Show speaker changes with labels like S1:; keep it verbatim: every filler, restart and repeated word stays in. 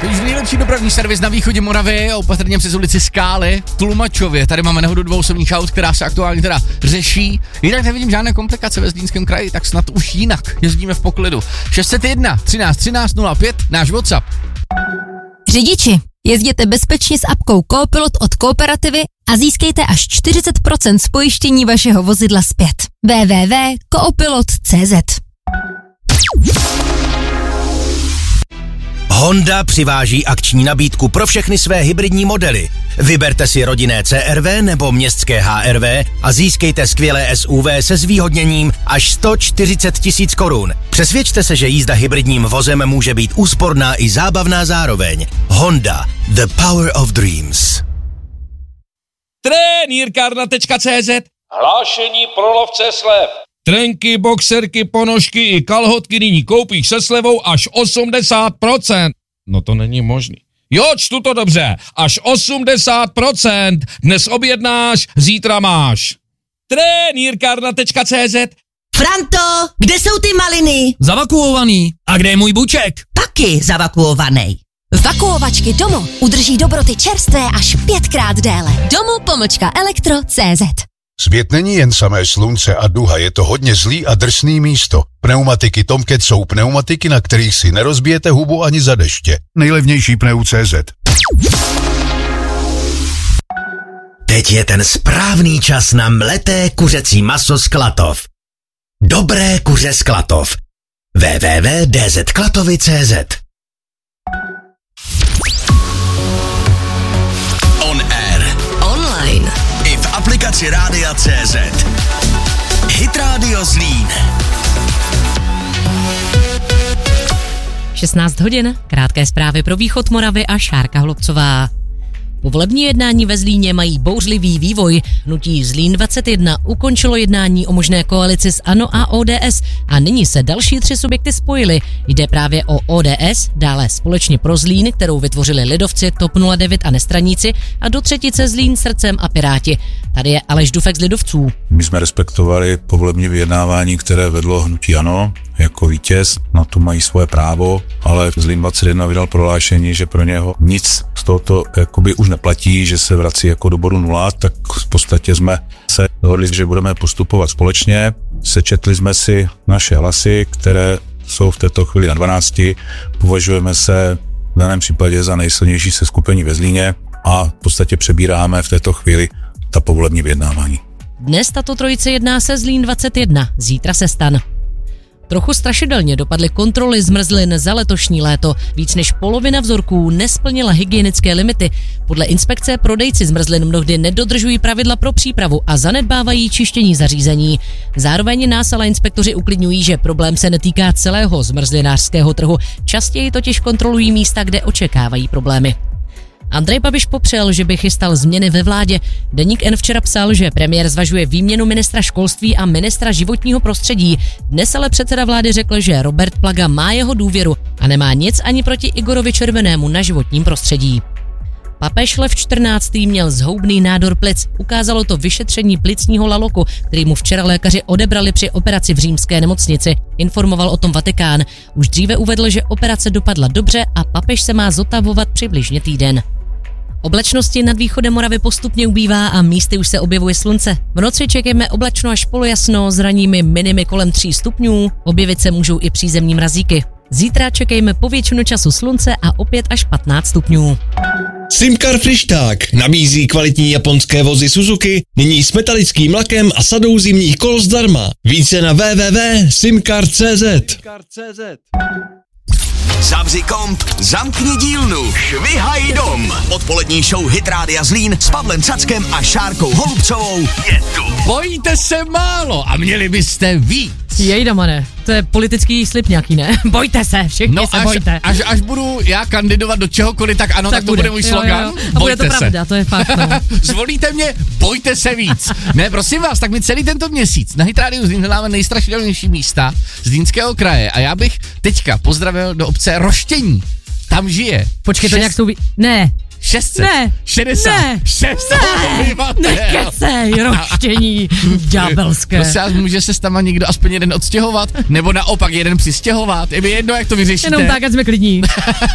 S1: To je nejlepší dopravní servis na východě Moravy, opatrně přes ulici Skály v Tlumačově. Tady máme nehodu dvou osobních aut, která se aktuálně teda řeší. Jinak nevidím žádné komplikace ve Zlínském kraji, tak snad už jinak jezdíme v poklidu. šest set jedna třináct třináct nula pět, náš WhatsApp.
S2: Řidiči, jezděte bezpečně s apkou Coopilot od Kooperativy a získejte až čtyřicet procent z pojištění vašeho vozidla zpět. w w w tečka coopilot tečka c z.
S3: Honda přiváží akční nabídku pro všechny své hybridní modely. Vyberte si rodinné C R V nebo městské H R V a získejte skvělé S U V se zvýhodněním až sto čtyřicet tisíc korun. Přesvědčte se, že jízda hybridním vozem může být úsporná i zábavná zároveň. Honda, the power of dreams.
S4: Trenýrkárna tečka cé zet. Hlášení pro lovce slev. Trenky, boxerky, ponožky i kalhotky nyní koupíš se slevou až osmdesát procent. No to není možný. Jo, čtu to dobře. Až osmdesát procent. Dnes objednáš, zítra máš. Trenýrkárna tečka cé zet.
S5: Franto, kde jsou ty maliny?
S6: Zavakuovaný. A kde je můj buček?
S5: Taky zavakuovaný.
S2: Vakuovačky Domo udrží dobroty čerstvé až pětkrát déle. Domo pomlčka elektro tečka cé zet.
S7: Svět není jen samé slunce a duha, je to hodně zlý a drsný místo. Pneumatiky Tomcat jsou pneumatiky, na kterých si nerozbijete hubu ani za deště. Nejlevnější pneu tečka cé zet.
S3: Teď je ten správný čas na mleté kuřecí maso z Klatov. Dobré kuře z Klatov. w w w tečka d z klatovy tečka cé zet. On air.
S2: Online.
S3: I v aplikaci Rádia tečka cé zet. Hit Radio Zlín.
S8: šestnáct hodin, krátké zprávy pro východ Moravy a Šárka Hlubcová. Povolební jednání ve Zlíně mají bouřlivý vývoj. Hnutí Zlín dvacet jedna ukončilo jednání o možné koalici s ANO a O D S a nyní se další tři subjekty spojily. Jde právě o O D S, dále Společně pro Zlín, kterou vytvořili lidovci, TOP nula devět a nestraníci, a do třetice Zlín srdcem a Piráti. Tady je Aleš Dufek z lidovců.
S9: My jsme respektovali povolební vyjednávání, které vedlo hnutí ANO jako vítěz, na to mají svoje právo, ale Zlín dvacet jedna vydal prohlášení, že pro něho nic z tohoto jakoby už neplatí, že se vrací jako do bodu nula, tak v podstatě jsme se dohodli, že budeme postupovat společně. Sečetli jsme si naše hlasy, které jsou v této chvíli na dvanácti. Považujeme se v daném případě za nejsilnější seskupení ve Zlíně a v podstatě přebíráme v této chvíli ta povolební vyjednávání.
S8: Dnes tato trojice jedná se Zlín dvacet jedna, zítra se Stan. Trochu strašidelně dopadly kontroly zmrzlin za letošní léto. Víc než polovina vzorků nesplnila hygienické limity. Podle inspekce prodejci zmrzlin mnohdy nedodržují pravidla pro přípravu a zanedbávají čištění zařízení. Zároveň nás ale inspektoři uklidňují, že problém se netýká celého zmrzlinářského trhu. Častěji totiž kontrolují místa, kde očekávají problémy. Andrej Babiš popřel, že by chystal změny ve vládě. Deník N včera psal, že premiér zvažuje výměnu ministra školství a ministra životního prostředí. Dnes ale předseda vlády řekl, že Robert Plaga má jeho důvěru a nemá nic ani proti Igorovi Červenému na životním prostředí. Papež Lev čtrnáctý měl zhoubný nádor plic. Ukázalo to vyšetření plicního laloku, který mu včera lékaři odebrali při operaci v římské nemocnici. Informoval o tom Vatikán. Už dříve uvedl, že operace dopadla dobře a papež se má zotavovat přibližně týden. Oblačnosti nad východem Moravy postupně ubývá a místy už se objevuje slunce. V noci čekejme oblačno až polojasno s ranními minimy kolem tří stupňů. Objevit se můžou i přízemní mrazíky. Zítra čekejme po většinu času slunce a opět až patnáct stupňů.
S10: Simcar Frišták nabízí kvalitní japonské vozy Suzuki, nyní s metalickým lakem a sadou zimních kol zdarma. Více na w w w tečka simcar tečka cé zet.
S3: Zavři komp, zamkni dílnu, švihaj dom. Odpolední show Hit Rádia Zlín s Pavlem Cackem a Šárkou Holubcovou je tu.
S1: Bojíte se málo a měli byste víc.
S8: Jejda, mane, to je politický slib nějaký, ne? Bojte se, všichni
S1: no
S8: se
S1: až,
S8: bojte.
S1: Až, až budu já kandidovat do čehokoliv, tak ano, tak, tak to bude, bude můj slogan. Jo, jo.
S8: A
S1: bojte
S8: bude to
S1: se.
S8: pravda, to je fakt. No.
S1: Zvolíte mě, bojte se víc. Ne, prosím vás, tak my celý tento měsíc na Hit Rádiu Zlín hledáme nejstrašidelnější místa z Zlínského kraje a já bych teďka pozdravil do obce Roštění. Tam žije.
S8: Počkej,
S1: šest...
S8: to nějak souví... Ne.
S1: šest set
S8: Ne.
S1: šedesát
S8: Ne.
S1: šest set obyvatel.
S8: Nekecej, Roštění, ďábelské.
S1: Prosím vás, může se tam někdo aspoň jeden odstěhovat? Nebo naopak jeden přistěhovat? Je mi jedno, jak to vyřešíte.
S8: Jenom tak, ať jsme klidní.